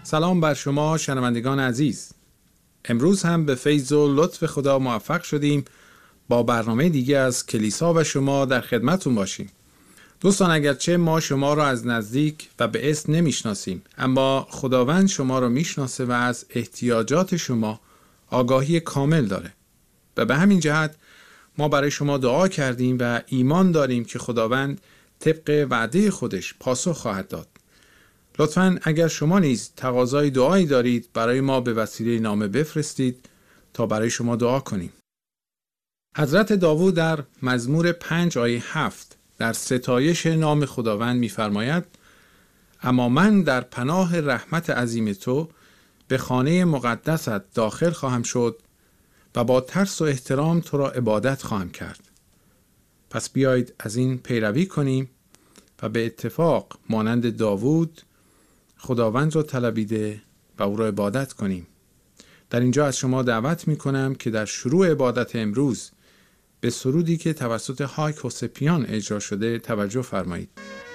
سلام بر شما شنوندگان عزیز. امروز هم به فیض و لطف خدا موفق شدیم با برنامه دیگه از کلیسا و شما در خدمتون باشیم. دوستان، اگرچه ما شما را از نزدیک و به اسم نمیشناسیم، اما خداوند شما را میشناسه و از احتیاجات شما آگاهی کامل داره و به همین جهت ما برای شما دعا کردیم و ایمان داریم که خداوند طبق وعده خودش پاسخ خواهد داد. لطفاً اگر شما نیز تقاضای دعایی دارید برای ما به وسیله نامه بفرستید تا برای شما دعا کنیم. حضرت داوود در مزمور 5 آیه 7 در ستایش نام خداوند می‌فرماید: اما من در پناه رحمت عظیم تو به خانه مقدست داخل خواهم شد و با ترس و احترام تو را عبادت خواهم کرد. پس بیایید از این پیروی کنیم و به اتفاق مانند داوود خداوند را طلبیده و او را عبادت کنیم. در اینجا از شما دعوت می کنم که در شروع عبادت امروز به سرودی که توسط هایک هوسپیان اجرا شده توجه فرمایید.